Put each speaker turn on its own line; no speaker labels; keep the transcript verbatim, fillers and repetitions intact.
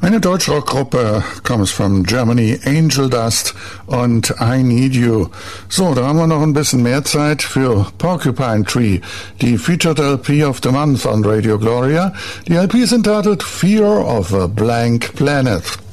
Eine Deutschrockgruppe comes from Germany, Angel Dust und I Need You. So, da haben wir noch ein bisschen mehr Zeit für Porcupine Tree, die Featured L P of the Month on Radio Gloria. Die L P ist entitled Fear of a Blank Planet.